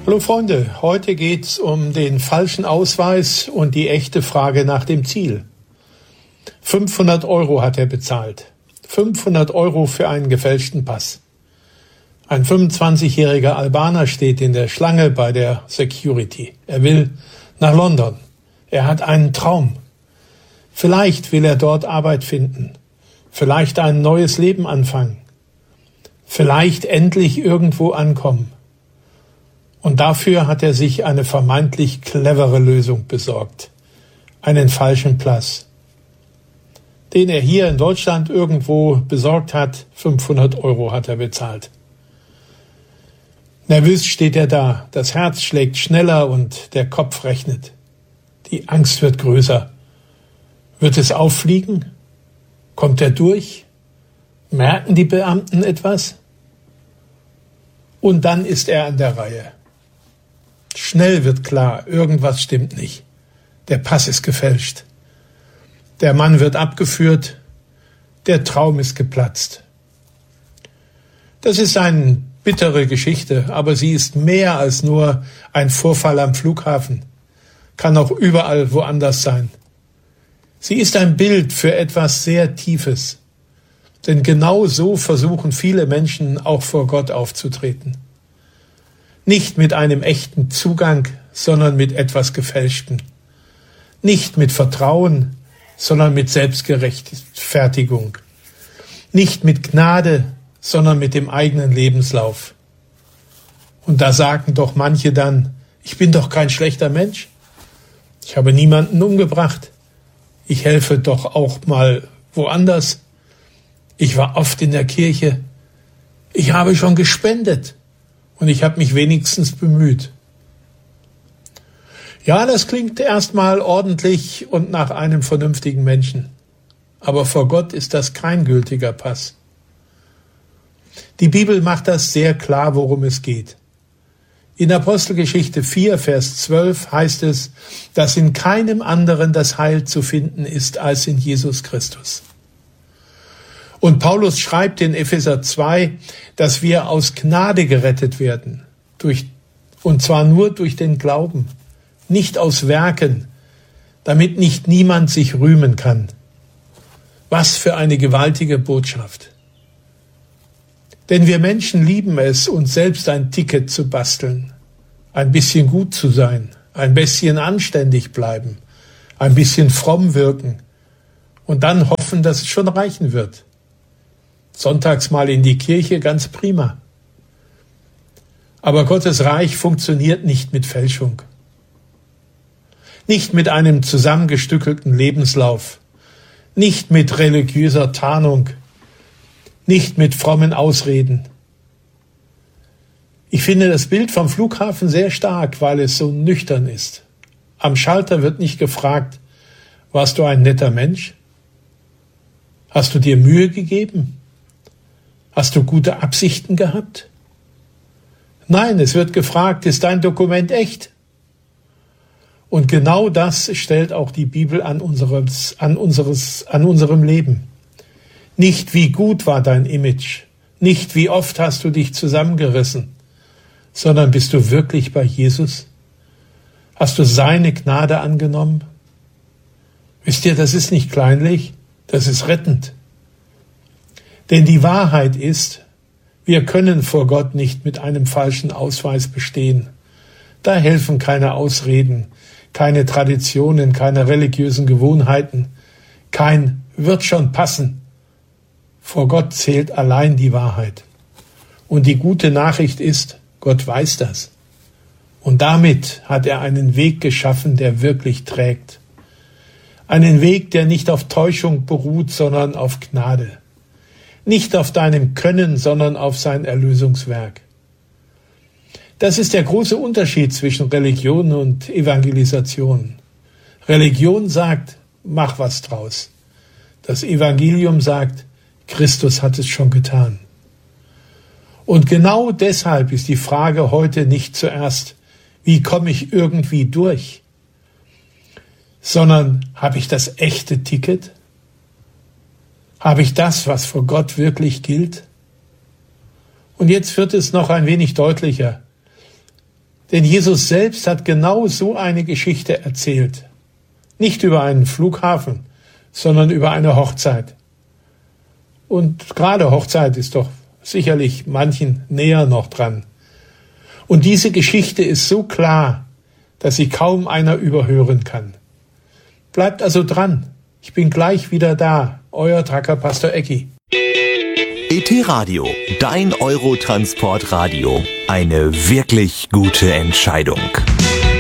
Hallo Freunde, heute geht's um den falschen Ausweis und die echte Frage nach dem Ziel. 500 € hat er bezahlt. 500 € für einen gefälschten Pass. Ein 25-jähriger Albaner steht in der Schlange bei der Security. Er will nach London. Er hat einen Traum. Vielleicht will er dort Arbeit finden. Vielleicht ein neues Leben anfangen. Vielleicht endlich irgendwo ankommen. Und dafür hat er sich eine vermeintlich clevere Lösung besorgt. Einen falschen Pass, den er hier in Deutschland irgendwo besorgt hat. 500 € hat er bezahlt. Nervös steht er da, das Herz schlägt schneller und der Kopf rechnet. Die Angst wird größer. Wird es auffliegen? Kommt er durch? Merken die Beamten etwas? Und dann ist er an der Reihe. Schnell wird klar, irgendwas stimmt nicht. Der Pass ist gefälscht. Der Mann wird abgeführt. Der Traum ist geplatzt. Das ist eine bittere Geschichte, aber sie ist mehr als nur ein Vorfall am Flughafen. Kann auch überall woanders sein. Sie ist ein Bild für etwas sehr Tiefes. Denn genau so versuchen viele Menschen auch vor Gott aufzutreten. Nicht mit einem echten Zugang, sondern mit etwas Gefälschtem. Nicht mit Vertrauen, sondern mit Selbstgerechtfertigung. Nicht mit Gnade, sondern mit dem eigenen Lebenslauf. Und da sagen doch manche dann, ich bin doch kein schlechter Mensch. Ich habe niemanden umgebracht. Ich helfe doch auch mal woanders. Ich war oft in der Kirche. Ich habe schon gespendet. Und ich habe mich wenigstens bemüht. Ja, das klingt erstmal ordentlich und nach einem vernünftigen Menschen. Aber vor Gott ist das kein gültiger Pass. Die Bibel macht das sehr klar, worum es geht. In Apostelgeschichte 4, Vers 12 heißt es, dass in keinem anderen das Heil zu finden ist als in Jesus Christus. Und Paulus schreibt in Epheser 2, dass wir aus Gnade gerettet werden, und zwar nur durch den Glauben, nicht aus Werken, damit nicht niemand sich rühmen kann. Was für eine gewaltige Botschaft. Denn wir Menschen lieben es, uns selbst ein Ticket zu basteln, ein bisschen gut zu sein, ein bisschen anständig bleiben, ein bisschen fromm wirken und dann hoffen, dass es schon reichen wird. Sonntags mal in die Kirche, ganz prima. Aber Gottes Reich funktioniert nicht mit Fälschung. Nicht mit einem zusammengestückelten Lebenslauf. Nicht mit religiöser Tarnung. Nicht mit frommen Ausreden. Ich finde das Bild vom Flughafen sehr stark, weil es so nüchtern ist. Am Schalter wird nicht gefragt, warst du ein netter Mensch? Hast du dir Mühe gegeben? Hast du gute Absichten gehabt? Nein, es wird gefragt, ist dein Dokument echt? Und genau das stellt auch die Bibel an unserem Leben. Nicht wie gut war dein Image, nicht wie oft hast du dich zusammengerissen, sondern bist du wirklich bei Jesus? Hast du seine Gnade angenommen? Wisst ihr, das ist nicht kleinlich, das ist rettend. Denn die Wahrheit ist, wir können vor Gott nicht mit einem falschen Ausweis bestehen. Da helfen keine Ausreden, keine Traditionen, keine religiösen Gewohnheiten, kein wird schon passen. Vor Gott zählt allein die Wahrheit. Und die gute Nachricht ist, Gott weiß das. Und damit hat er einen Weg geschaffen, der wirklich trägt. Einen Weg, der nicht auf Täuschung beruht, sondern auf Gnade. Nicht auf deinem Können, sondern auf sein Erlösungswerk. Das ist der große Unterschied zwischen Religion und Evangelisation. Religion sagt, mach was draus. Das Evangelium sagt, Christus hat es schon getan. Und genau deshalb ist die Frage heute nicht zuerst, wie komme ich irgendwie durch, sondern habe ich das echte Ticket? Habe ich das, was vor Gott wirklich gilt? Und jetzt wird es noch ein wenig deutlicher. Denn Jesus selbst hat genau so eine Geschichte erzählt. Nicht über einen Flughafen, sondern über eine Hochzeit. Und gerade Hochzeit ist doch sicherlich manchen näher noch dran. Und diese Geschichte ist so klar, dass sie kaum einer überhören kann. Bleibt also dran. Ich bin gleich wieder da. Euer Tracker Pastor Ecki. ET Radio, dein Eurotransport-Radio. Eine wirklich gute Entscheidung.